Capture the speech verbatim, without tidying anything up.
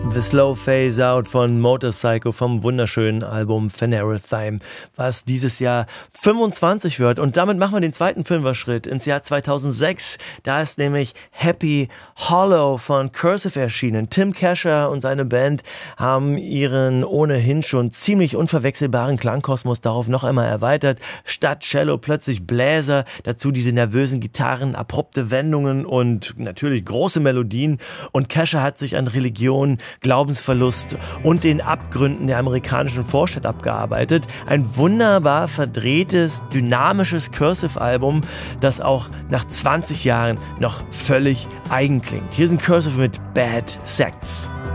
The Slow Phase Out von Motorpsycho vom wunderschönen Album Phanerothime, was dieses Jahr fünfundzwanzig wird. Und damit machen wir den zweiten Fünfer-Schritt ins Jahr zweitausendsechs. Da ist nämlich Happy Hollow von Cursive erschienen. Tim Kasher und seine Band haben ihren ohnehin schon ziemlich unverwechselbaren Klangkosmos darauf noch einmal erweitert. Statt Cello plötzlich Bläser, dazu diese nervösen Gitarren, abrupte Wendungen und natürlich große Melodien. Und Kasher hat sich an Religion, Glaubensverlust und den Abgründen der amerikanischen Vorstadt abgearbeitet. Ein wunderbar verdrehtes, dynamisches Cursive-Album, das auch nach zwanzig Jahren noch völlig eigen klingt. Hier sind Cursive mit Bad Sects.